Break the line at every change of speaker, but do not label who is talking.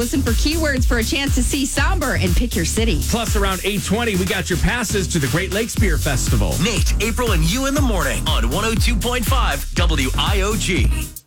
Listen for keywords for a chance to see Somber and pick your city.
Plus, around 8:20, we got your passes to the Great Lakes Beer Festival.
Nate, April, and you in the morning on 102.5 WIOG.